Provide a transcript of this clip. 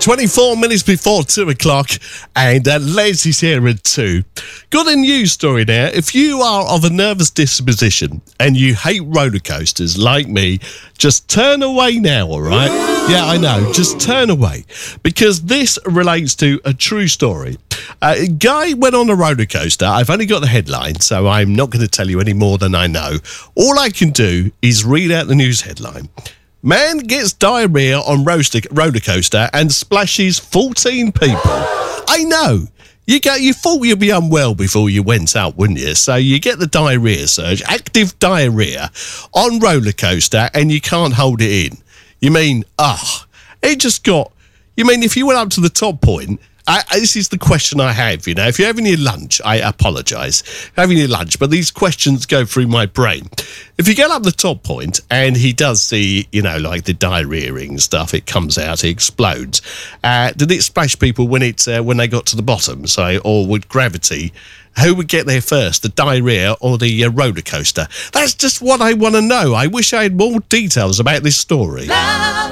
24 minutes before 2 o'clock, and Les is here at 2. Got a news story now. If you are of a nervous disposition and you hate roller coasters like me, just turn away now, all right? Yeah, I know. Just turn away, because this relates to a true story. A guy went on a roller coaster. I've only got the headline, so I'm not going to tell you any more than I know. All I can do is read out the news headline. Man gets diarrhea on roller coaster and splashes 14 people. I know. You thought you'd be unwell before you went out, wouldn't you? So you get the diarrhea surge, active diarrhea on roller coaster, and you can't hold it in. You mean, if you went up to the top point, this is the question I have, if you're having your lunch, I apologise, having your lunch, but these questions go through my brain. If you get up the top point and he does see, like the diarrhea stuff, it comes out, it explodes. Did it splash people when they got to the bottom, or with gravity? Who would get there first, the diarrhea or the roller coaster? That's just what I want to know. I wish I had more details about this story.